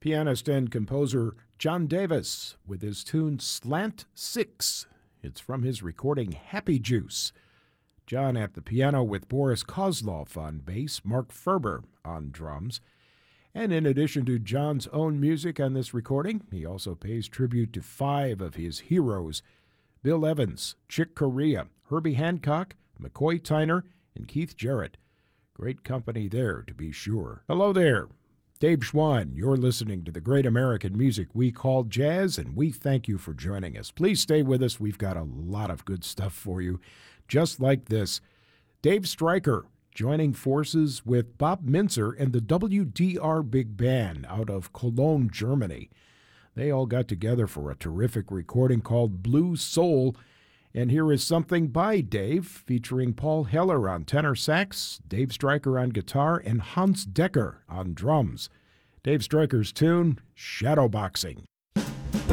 Pianist and composer John Davis with his tune Slant 6. It's from his recording Happy Juice. John at the piano with Boris Kozlov on bass, Mark Ferber on drums. And in addition to John's own music on this recording, he also pays tribute to 5 of his heroes: Bill Evans, Chick Corea, Herbie Hancock, McCoy Tyner, and Keith Jarrett. Great company there, to be sure. Hello there. Dave Schwann, you're listening to the great American music we call jazz, and we thank you for joining us. Please stay with us. We've got a lot of good stuff for you, just like this. Dave Stryker joining forces with Bob Mintzer and the WDR Big Band out of Cologne, Germany. They all got together for a terrific recording called Blue Soul. And here is something by Dave, featuring Paul Heller on tenor sax, Dave Stryker on guitar, and Hans Decker on drums. Dave Stryker's tune, Shadowboxing.